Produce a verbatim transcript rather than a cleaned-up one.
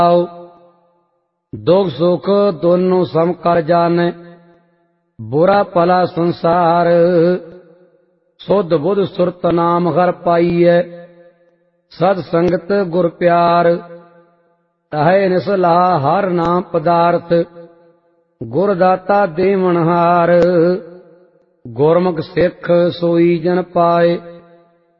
दुख सुख दोनों सम कर जाने, बुरा भला संसार। सुध बुध सुरत नाम हर पाईए, सद संगत गुर प्यार। है निसलाह हर नाम पदार्थ, गुर दाता देवनहार। गुरमुख सिख सोई जन पाए,